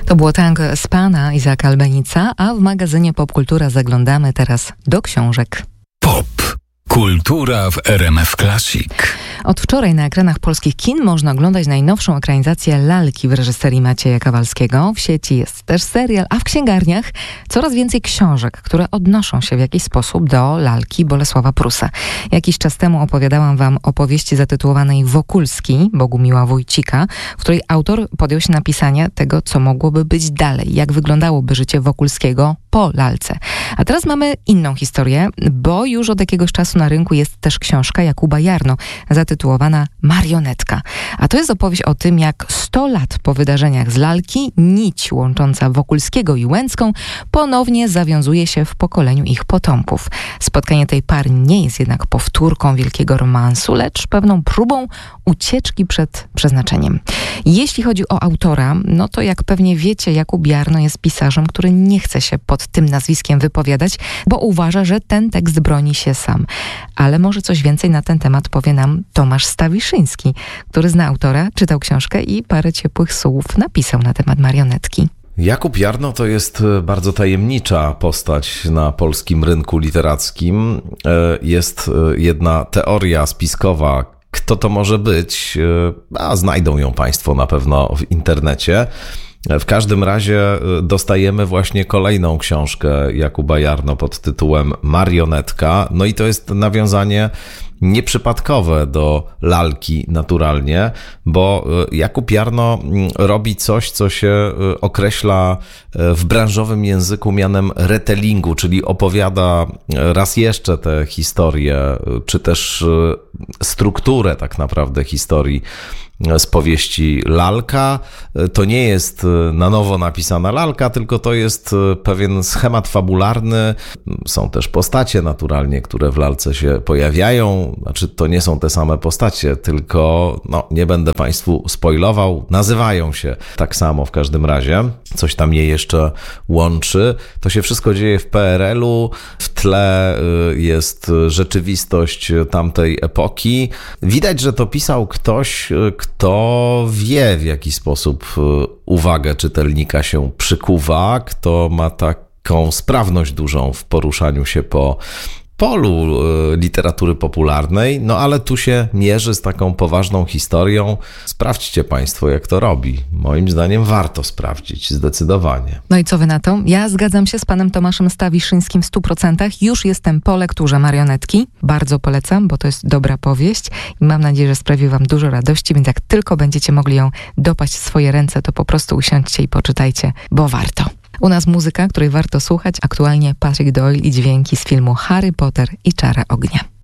To było tango Espana Isaaca Albanica, a w magazynie Popkultura zaglądamy teraz do książek. Pop. Kultura w RMF Classic. Od wczoraj na ekranach polskich kin można oglądać najnowszą ekranizację Lalki w reżyserii Macieja Kawalskiego. W sieci jest też serial, a w księgarniach coraz więcej książek, które odnoszą się w jakiś sposób do Lalki Bolesława Prusa. Jakiś czas temu opowiadałam wam o powieści zatytułowanej Wokulski Bogumiła Wójcika, w której autor podjął się napisania tego, co mogłoby być dalej, jak wyglądałoby życie Wokulskiego po lalce. A teraz mamy inną historię, bo już od jakiegoś czasu na rynku jest też książka Jakuba Jarno, zatytułowana Marionetka. A to jest opowieść o tym, jak 100 lat po wydarzeniach z Lalki nić łącząca Wokulskiego i Łęcką ponownie zawiązuje się w pokoleniu ich potomków. Spotkanie tej pary nie jest jednak powtórką wielkiego romansu, lecz pewną próbą ucieczki przed przeznaczeniem. Jeśli chodzi o autora, no to jak pewnie wiecie, Jakub Jarno jest pisarzem, który nie chce się pod tym nazwiskiem wypowiadać, bo uważa, że ten tekst broni się sam. Ale może coś więcej na ten temat powie nam Tomasz Stawiszyński, który zna autora, czytał książkę i parę ciepłych słów napisał na temat Marionetki. Jakub Jarno to jest bardzo tajemnicza postać na polskim rynku literackim. Jest jedna teoria spiskowa, kto to może być, a znajdą ją Państwo na pewno w internecie. W każdym razie dostajemy właśnie kolejną książkę Jakuba Jarno pod tytułem Marionetka. No i to jest nawiązanie nieprzypadkowe do Lalki naturalnie, bo Jakub Jarno robi coś, co się określa w branżowym języku mianem retellingu, czyli opowiada raz jeszcze tę historię, czy też strukturę tak naprawdę historii z powieści Lalka. To nie jest na nowo napisana Lalka, tylko to jest pewien schemat fabularny. Są też postacie naturalnie, które w Lalce się pojawiają. Znaczy, to nie są te same postacie, tylko nie będę Państwu spoilował. Nazywają się tak samo w każdym razie. Coś tam je jeszcze łączy. To się wszystko dzieje w PRL-u. W tle jest rzeczywistość tamtej epoki. Widać, że to pisał ktoś, kto wie, w jaki sposób uwagę czytelnika się przykuwa, kto ma taką sprawność dużą w poruszaniu się po polu literatury popularnej, ale tu się mierzy z taką poważną historią. Sprawdźcie Państwo, jak to robi. Moim zdaniem warto sprawdzić, zdecydowanie. No i co wy na to? Ja zgadzam się z panem Tomaszem Stawiszyńskim w 100%. Już jestem po lekturze Marionetki. Bardzo polecam, bo to jest dobra powieść i mam nadzieję, że sprawi wam dużo radości, więc jak tylko będziecie mogli ją dopaść w swoje ręce, to po prostu usiądźcie i poczytajcie, bo warto. U nas muzyka, której warto słuchać, aktualnie Patrick Doyle i dźwięki z filmu Harry Potter i Czara ognia.